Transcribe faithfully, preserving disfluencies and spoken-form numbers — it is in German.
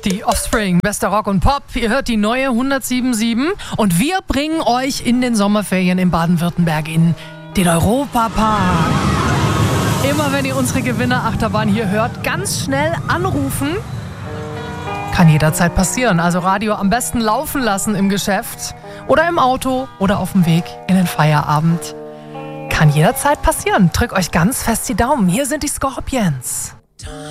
Die Offspring, bester Rock und Pop. Ihr hört die neue hundertsieben Komma sieben und wir bringen euch in den Sommerferien in Baden-Württemberg in den Europapark. Immer wenn ihr unsere Gewinnerachterbahn hier hört, ganz schnell anrufen. Kann jederzeit passieren. Also Radio am besten laufen lassen im Geschäft oder im Auto oder auf dem Weg in den Feierabend. Kann jederzeit passieren. Drückt euch ganz fest die Daumen. Hier sind die Scorpions.